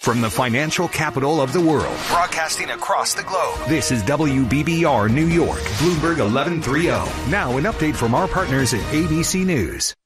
From the financial capital of the world, broadcasting across the globe, this is WBBR New York, Bloomberg 1130. Now an update from our partners at ABC News.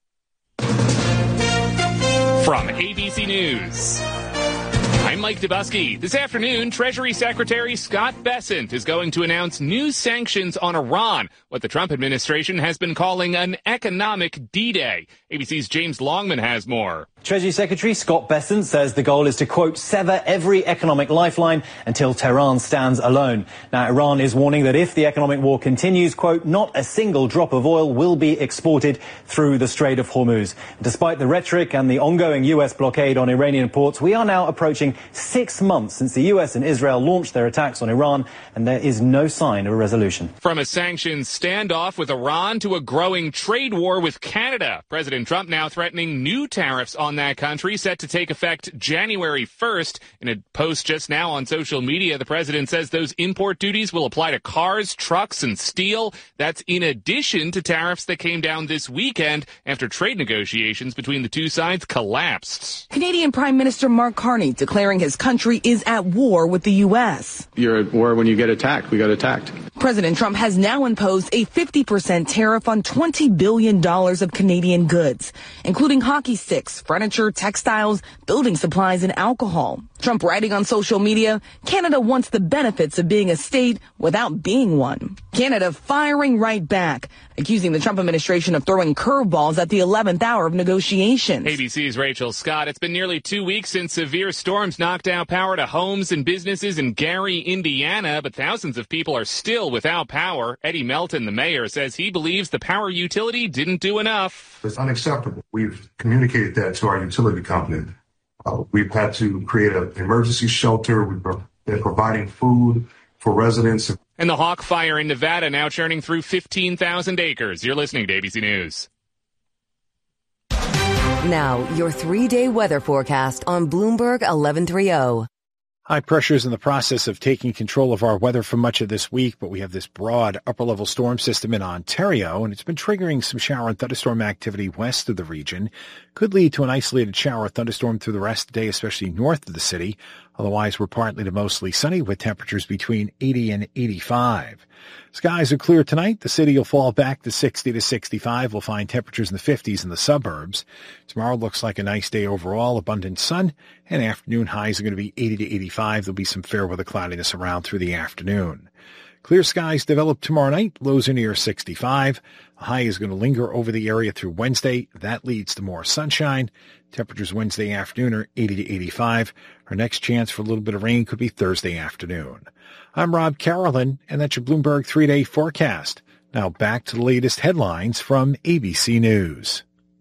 From ABC News, I'm Mike Dubusky. This afternoon, Treasury Secretary Scott Bessent is going to announce new sanctions on Iran, what the Trump administration has been calling an economic D-Day. ABC's James Longman has more. Treasury Secretary Scott Bessent says the goal is to, quote, sever every economic lifeline until Tehran stands alone. Now, Iran is warning that if the economic war continues, quote, not a single drop of oil will be exported through the Strait of Hormuz. Despite the rhetoric and the ongoing U.S. blockade on Iranian ports, we are now approaching 6 months since the U.S. and Israel launched their attacks on Iran, and there is no sign of a resolution. From a sanctions standoff with Iran to a growing trade war with Canada, President Trump now threatening new tariffs on that country set to take effect January 1st. In a post just now on social media, the president says those import duties will apply to cars, trucks, and steel. That's in addition to tariffs that came down this weekend after trade negotiations between the two sides collapsed. Canadian Prime Minister Mark Carney declaring his country is at war with the U.S. You're at war when you get attacked. We got attacked. President Trump has now imposed a 50% tariff on $20 billion of Canadian goods, including hockey sticks, furniture, textiles, building supplies, and alcohol. Trump writing on social media, Canada wants the benefits of being a state without being one. Canada firing right back, accusing the Trump administration of throwing curveballs at the 11th hour of negotiations. ABC's Rachel Scott. It's been nearly 2 weeks since severe storms knocked out power to homes and businesses in Gary, Indiana, but thousands of people are still without power. Eddie Melton, the mayor, says he believes the power utility didn't do enough. It's unacceptable. We've communicated that to our utility company. We've had to create an emergency shelter. We've been providing food for residents. And the Hawk Fire in Nevada now churning through 15,000 acres. You're listening to ABC News. Now, your 3-day weather forecast on Bloomberg 1130. High pressure is in the process of taking control of our weather for much of this week, but we have this broad upper-level storm system in Ontario, and it's been triggering some shower and thunderstorm activity west of the region. Could lead to an isolated shower or thunderstorm through the rest of the day, especially north of the city. Otherwise, we're partly to mostly sunny with temperatures between 80 and 85. Skies are clear tonight. The city will fall back to 60 to 65. We'll find temperatures in the 50s in the suburbs. Tomorrow looks like a nice day overall, abundant sun, and afternoon highs are going to be 80 to 85. There'll be some fair weather cloudiness around through the afternoon. Clear skies develop tomorrow night. Lows are near 65. The high is going to linger over the area through Wednesday. That leads to more sunshine. Temperatures Wednesday afternoon are 80 to 85. Our next chance for a little bit of rain could be Thursday afternoon. I'm Rob Carolyn, and that's your Bloomberg 3-day forecast. Now back to the latest headlines from ABC News.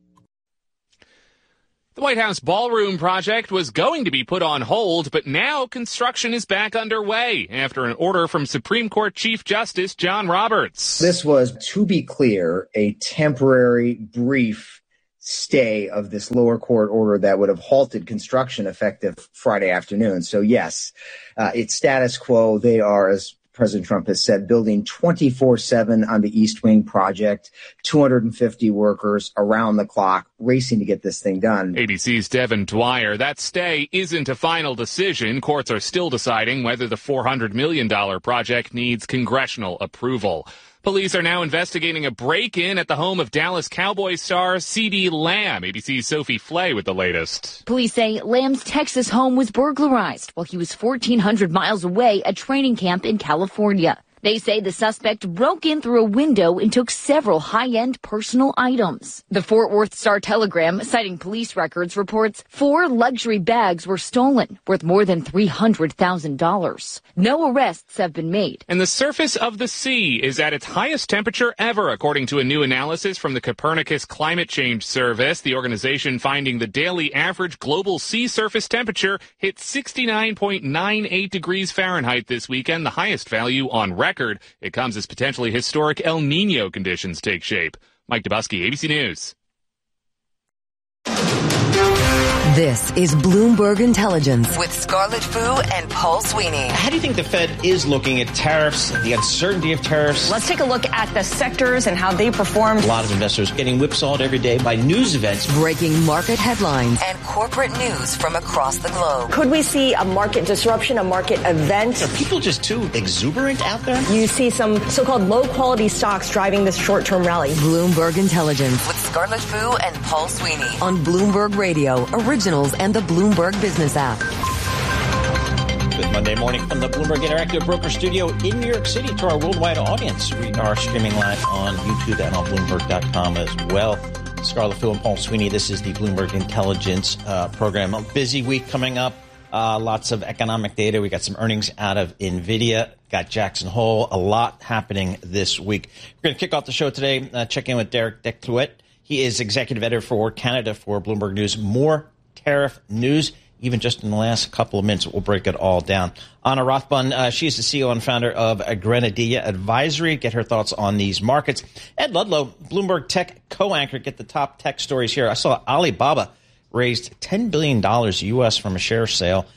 The White House ballroom project was going to be put on hold, but now construction is back underway after an order from Supreme Court Chief Justice John Roberts. This was, to be clear, a temporary, brief stay of this lower court order that would have halted construction effective Friday afternoon. So, yes, it's status quo. They are, as President Trump has said, building 24/7 on the East Wing project, 250 workers around the clock, racing to get this thing done. ABC's Devin Dwyer. That stay isn't a final decision. Courts are still deciding whether the $400 million project needs congressional approval. Police are now investigating a break-in at the home of Dallas Cowboys star CeeDee Lamb. ABC's Sophie Flay with the latest. Police say Lamb's Texas home was burglarized while he was 1,400 miles away at training camp in California. They say the suspect broke in through a window and took several high-end personal items. The Fort Worth Star-Telegram, citing police records, reports 4 luxury bags were stolen, worth more than $300,000. No arrests have been made. And the surface of the sea is at its highest temperature ever, according to a new analysis from the Copernicus Climate Change Service. The organization finding the daily average global sea surface temperature hit 69.98 degrees Fahrenheit this weekend, the highest value on record. It comes as potentially historic El Nino conditions take shape. Mike Dubusky, ABC News. This is Bloomberg Intelligence with Scarlett Fu and Paul Sweeney. How do you think the Fed is looking at tariffs, the uncertainty of tariffs? Let's take a look at the sectors and how they performed. A lot of investors getting whipsawed every day by news events. Breaking market headlines and corporate news from across the globe. Could we see a market disruption, a market event? Are people just too exuberant out there? You see some so-called low-quality stocks driving this short-term rally. Bloomberg Intelligence with Scarlett Fu and Paul Sweeney on Bloomberg Radio, Originals, and the Bloomberg Business app. Good Monday morning from the Bloomberg Interactive Broker Studio in New York City to our worldwide audience. We are streaming live on YouTube and on Bloomberg.com as well. Scarlett Fu and Paul Sweeney, this is the Bloomberg Intelligence program. A busy week coming up. Lots of economic data. We got some earnings out of NVIDIA. Got Jackson Hole. A lot happening this week. We're going to kick off the show today. Check in with Derek Declouet. He is executive editor for Canada for Bloomberg News. More tariff news, even just in the last couple of minutes. We'll break it all down. Anna Rothbun, she's the CEO and founder of Grenadilla Advisory. Get her thoughts on these markets. Ed Ludlow, Bloomberg Tech co-anchor. Get the top tech stories here. I saw Alibaba raised $10 billion U.S. from a share sale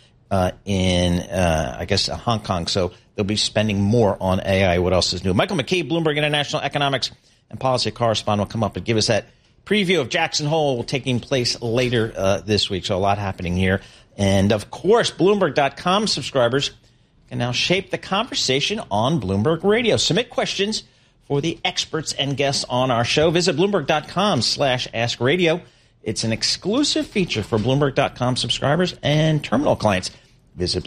in Hong Kong. So they'll be spending more on AI. What else is new? Michael McKee, Bloomberg International Economics and Policy correspondent, will come up and give us that preview of Jackson Hole taking place later this week. So a lot happening here. And, of course, Bloomberg.com subscribers can now shape the conversation on Bloomberg Radio. Submit questions for the experts and guests on our show. Visit Bloomberg.com/AskRadio. It's an exclusive feature for Bloomberg.com subscribers and terminal clients. Visit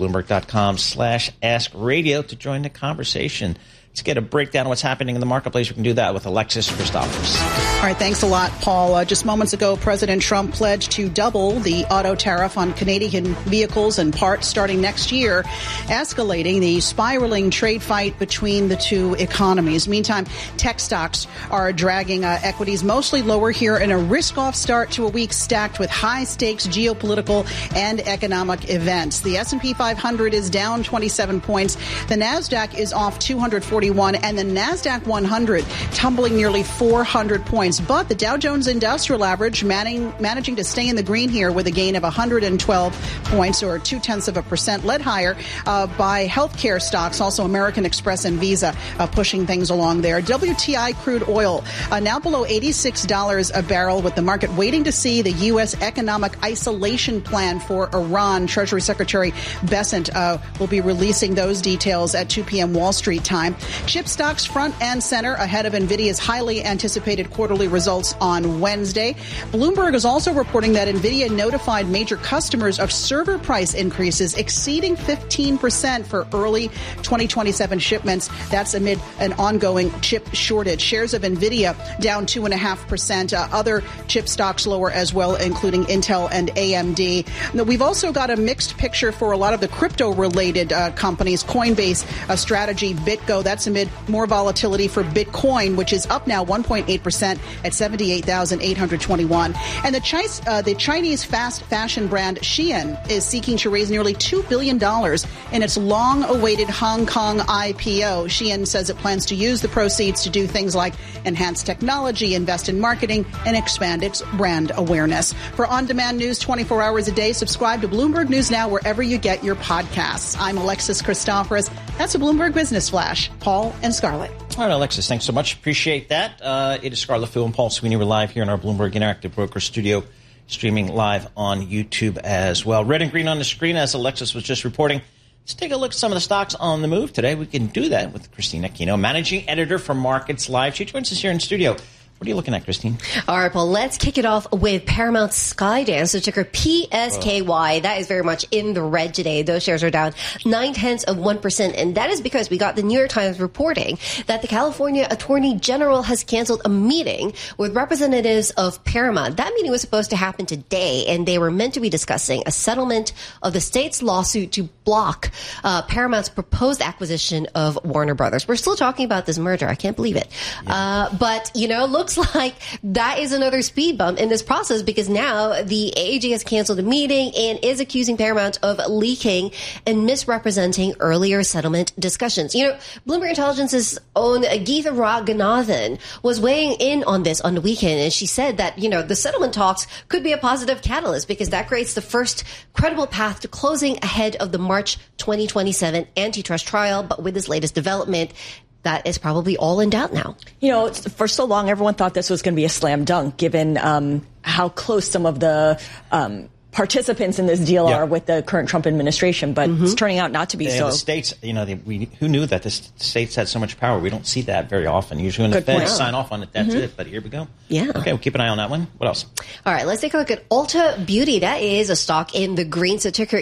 Bloomberg.com/AskRadio to join the conversation. Let's get a breakdown of what's happening in the marketplace. We can do that with Alexis Christoforous. All right, thanks a lot, Paul. Just moments ago, President Trump pledged to double the auto tariff on Canadian vehicles and parts starting next year, escalating the spiraling trade fight between the two economies. Meantime, tech stocks are dragging equities mostly lower here in a risk-off start to a week stacked with high-stakes geopolitical and economic events. The S&P 500 is down 27 points. The NASDAQ is off 241, and the NASDAQ 100 tumbling nearly 400 points. But the Dow Jones Industrial Average managing to stay in the green here with a gain of 112 points, or 0.2%, led higher by healthcare stocks, also American Express and Visa pushing things along there. WTI crude oil now below $86 a barrel, with the market waiting to see the U.S. economic isolation plan for Iran. Treasury Secretary Bessent will be releasing those details at 2 p.m. Wall Street time. Chip stocks front and center ahead of NVIDIA's highly anticipated quarterly results on Wednesday. Bloomberg is also reporting that NVIDIA notified major customers of server price increases exceeding 15% for early 2027 shipments. That's amid an ongoing chip shortage. Shares of NVIDIA down 2.5%. Other chip stocks lower as well, including Intel and AMD. Now, we've also got a mixed picture for a lot of the crypto-related companies. Coinbase, Strategy, BitGo, that's amid more volatility for Bitcoin, which is up now 1.8% at 78,821. And the Chinese fast fashion brand Shein is seeking to raise nearly $2 billion in its long-awaited Hong Kong IPO. Shein says it plans to use the proceeds to do things like enhance technology, invest in marketing, and expand its brand awareness. For on-demand news 24 hours a day, subscribe to Bloomberg News Now wherever you get your podcasts. I'm Alexis Christoforous. That's a Bloomberg Business Flash. Paul and Scarlett. All right, Alexis, thanks so much. Appreciate that. It is Scarlett Fu and Paul Sweeney. We're live here in our Bloomberg Interactive Broker Studio, streaming live on YouTube as well. Red and green on the screen, as Alexis was just reporting. Let's take a look at some of the stocks on the move today. We can do that with Christine Aquino, managing editor for Markets Live. She joins us here in studio. What are you looking at, Christine? All right, Paul, let's kick it off with Paramount Skydance, the ticker PSKY. That is very much in the red today. Those shares are down 0.9%, and that is because we got the New York Times reporting that the California Attorney General has canceled a meeting with representatives of Paramount. That meeting was supposed to happen today, and they were meant to be discussing a settlement of the state's lawsuit to block Paramount's proposed acquisition of Warner Brothers. We're still talking about this merger. I can't believe it. Yeah. But, looks looks like that is another speed bump in this process, because now the AG has canceled a meeting and is accusing Paramount of leaking and misrepresenting earlier settlement discussions. You know, Bloomberg Intelligence's own Geetha Raghunathan was weighing in on this on the weekend, and she said that, you know, the settlement talks could be a positive catalyst because that creates the first credible path to closing ahead of the March 2027 antitrust trial. But with this latest development, that is probably all in doubt now. You know, for so long, everyone thought this was going to be a slam dunk, given how close some of the participants in this deal are with the current Trump administration, but it's turning out not to be so. The states, you know, who knew that the states had so much power? We don't see that very often. Usually when the feds sign off on it, that's it. But here we go. Yeah. Okay, we'll keep an eye on that one. What else? All right, let's take a look at Ulta Beauty. That is a stock in the green, so ticker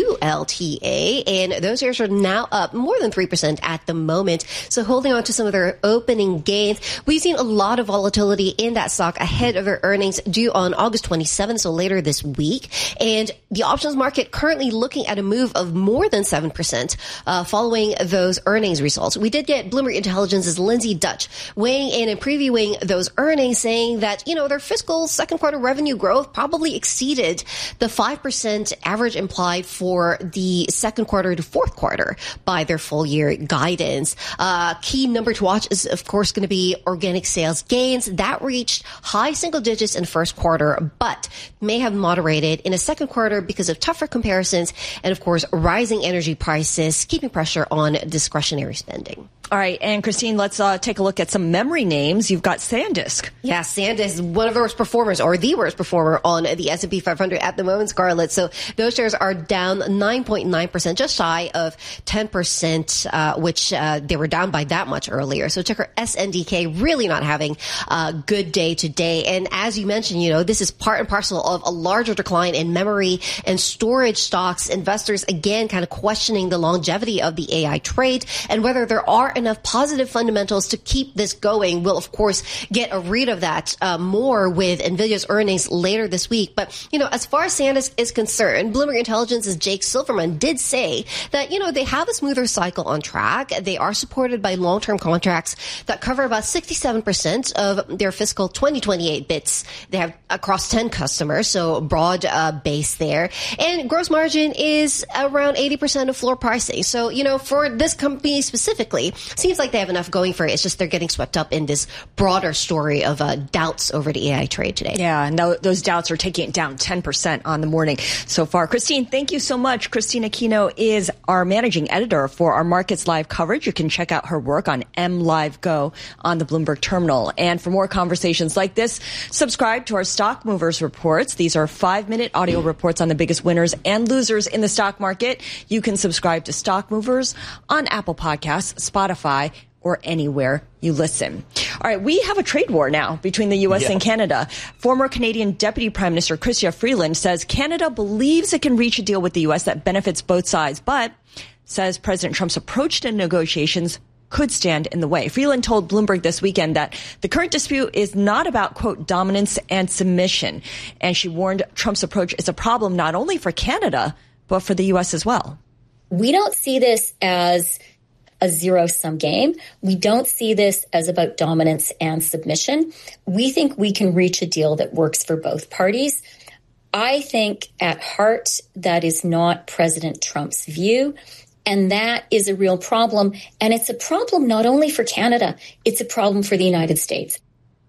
ULTA. And those shares are now up more than 3% at the moment. So holding on to some of their opening gains. We've seen a lot of volatility in that stock ahead of their earnings due on August 27th, so later this week. And the options market currently looking at a move of more than 7% following those earnings results. We did get Bloomberg Intelligence's Lindsay Dutch weighing in and previewing those earnings, saying that, you know, their fiscal second quarter revenue growth probably exceeded the 5% average implied for the second quarter to fourth quarter by their full year guidance. Key number to watch is, of course, going to be organic sales gains. That reached high single digits in first quarter, but may have moderated in a second quarter because of tougher comparisons and, of course, rising energy prices, keeping pressure on discretionary spending. All right, and Christine, let's take a look at some memory names. You've got SanDisk. Yeah, SanDisk is one of the worst performers, or the worst performer on the S&P 500 at the moment, Scarlett. So those shares are down 9.9%, just shy of 10%, which they were down by that much earlier. So ticker SNDK really not having a good day today. And as you mentioned, you know, this is part and parcel of a larger decline in memory and storage stocks. Investors, again, kind of questioning the longevity of the AI trade and whether there are enough positive fundamentals to keep this going. We'll, of course, get a read of that more with NVIDIA's earnings later this week. But, you know, as far as SanDisk is concerned, Bloomberg Intelligence's Jake Silverman did say that, you know, they have a smoother cycle on track. They are supported by long-term contracts that cover about 67% of their fiscal 2028 bits. They have across 10 customers, so broad base there. And gross margin is around 80% of floor pricing. So, you know, for this company specifically, seems like they have enough going for it. It's just they're getting swept up in this broader story of doubts over the AI trade today. Yeah, and those doubts are taking it down 10% on the morning so far. Christine, thank you so much. Christine Aquino is our managing editor for our Markets Live coverage. You can check out her work on MLive Go on the Bloomberg terminal. And for more conversations like this, subscribe to our Stock Movers reports. These are 5-minute audio reports on the biggest winners and losers in the stock market. You can subscribe to Stock Movers on Apple Podcasts, Spotify, or anywhere you listen. All right, we have a trade war now between the U.S. and Canada. Former Canadian Deputy Prime Minister Chrystia Freeland says Canada believes it can reach a deal with the U.S. that benefits both sides, but says President Trump's approach to negotiations could stand in the way. Freeland told Bloomberg this weekend that the current dispute is not about, quote, dominance and submission. And she warned Trump's approach is a problem not only for Canada, but for the U.S. as well. We don't see this as a zero-sum game. We don't see this as about dominance and submission. We think we can reach a deal that works for both parties. I think at heart that is not President Trump's view, and that is a real problem. And it's a problem not only for Canada, it's a problem for the United States.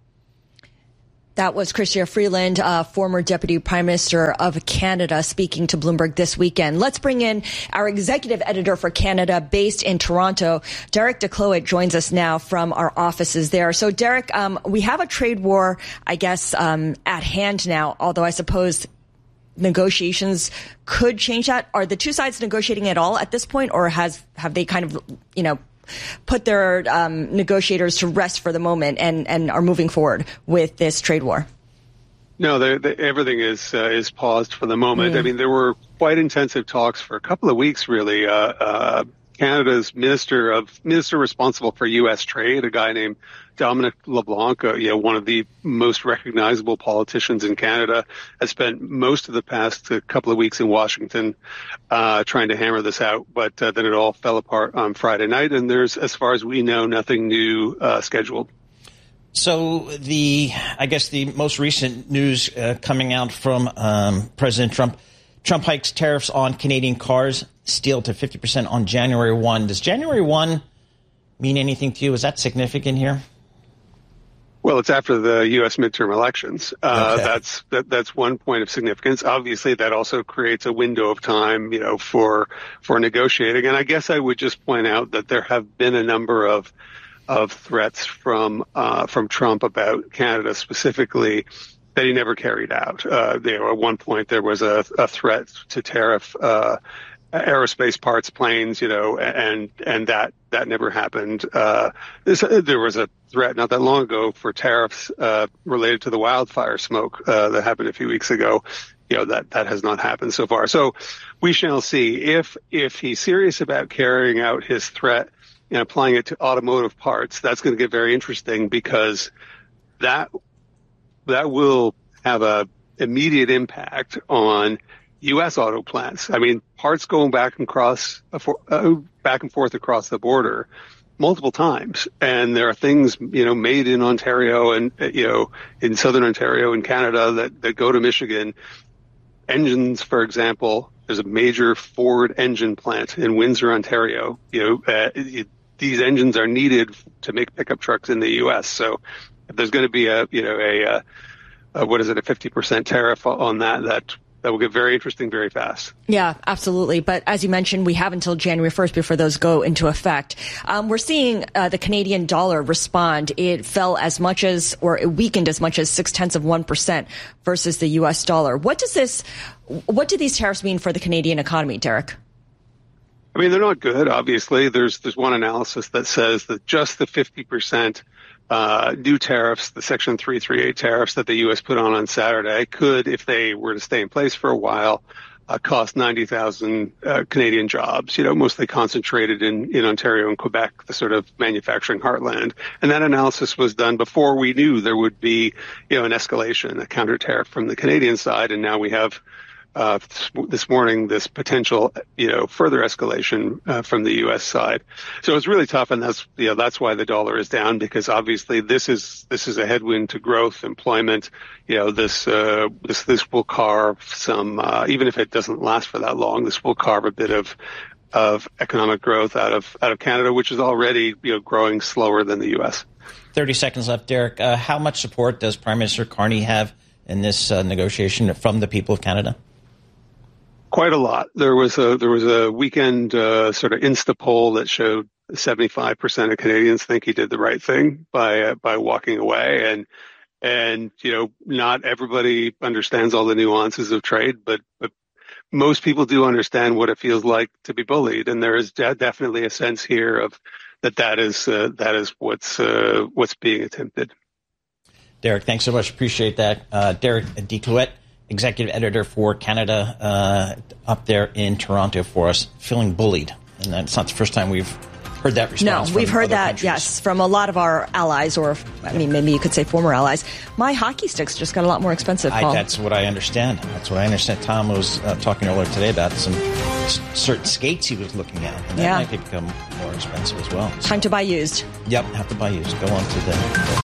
That was Chrystia Freeland, former Deputy Prime Minister of Canada, speaking to Bloomberg this weekend. Let's bring in our executive editor for Canada, based in Toronto. Derek DeCloet joins us now from our offices there. So, Derek, we have a trade war, I guess, at hand now, although I suppose negotiations could change that. Are the two sides negotiating at all at this point, or have they kind of, you know, put their negotiators to rest for the moment and are moving forward with this trade war? No, everything is paused for the moment. I mean, there were quite intensive talks for a couple of weeks, really. Canada's minister responsible for U.S. trade, a guy named Dominic LeBlanc, one of the most recognizable politicians in Canada, has spent most of the past couple of weeks in Washington trying to hammer this out. But then it all fell apart on Friday night, and there's, as far as we know, nothing new scheduled. So I guess the most recent news coming out from President Trump. Trump hikes tariffs on Canadian cars, steel to 50% on January 1. Does January 1 mean anything to you? Is that significant here? Well, it's after the U.S. midterm elections. Okay. That's one point of significance. Obviously, that also creates a window of time, for negotiating. And I guess I would just point out that there have been a number of threats from Trump about Canada specifically that he never carried out. At one point, there was a threat to tariff aerospace parts, planes, and that never happened. There was a threat not that long ago for tariffs related to the wildfire smoke that happened a few weeks ago. That has not happened so far. So we shall see if he's serious about carrying out his threat and applying it to automotive parts. That's going to get very interesting because that will have a immediate impact on U.S. auto plants. I mean, parts going back and forth across the border multiple times, and there are things made in Ontario and in southern Ontario and Canada that go to Michigan. Engines, for example, there's a major Ford engine plant in Windsor, Ontario. These engines are needed to make pickup trucks in the U.S. So if there's going to be a 50% tariff on that will get very interesting very fast. Yeah, absolutely. But as you mentioned, we have until January 1st before those go into effect. We're seeing the Canadian dollar respond. It fell as much as, or it weakened as much as 0.6% versus the U.S. dollar. What do these tariffs mean for the Canadian economy, Derek? I mean, they're not good, obviously. There's one analysis that says that just the 50% new tariffs, the Section 338 tariffs that the U.S. put on Saturday could, if they were to stay in place for a while, cost 90,000 Canadian jobs, mostly concentrated in Ontario and Quebec, the sort of manufacturing heartland. And that analysis was done before we knew there would be, an escalation, a counter tariff from the Canadian side. And now we have this morning this potential, further escalation from the U.S. side. So it's really tough, and that's why the dollar is down, because obviously this is a headwind to growth, employment. This will carve some, even if it doesn't last for that long, this will carve a bit of economic growth out of Canada, which is already growing slower than the U.S. 30 seconds left, Derek. How much support does Prime Minister Carney have in this negotiation from the people of Canada? Quite a lot. There was a weekend sort of Insta poll that showed 75% of Canadians think he did the right thing by walking away, and not everybody understands all the nuances of trade, but most people do understand what it feels like to be bullied, and there is definitely a sense here of that is what's being attempted. Derek, thanks so much. Appreciate that. Derek Declouet, executive editor for Canada, up there in Toronto for us, feeling bullied. And that's not the first time we've heard that response. No, we've heard that, countries. yes, from a lot of our allies, or maybe you could say former allies. My hockey sticks just got a lot more expensive, Paul. That's what I understand. Tom was talking earlier today about some certain skates he was looking at, and that might become more expensive as well. Time to buy used. Yep, have to buy used. Go on to the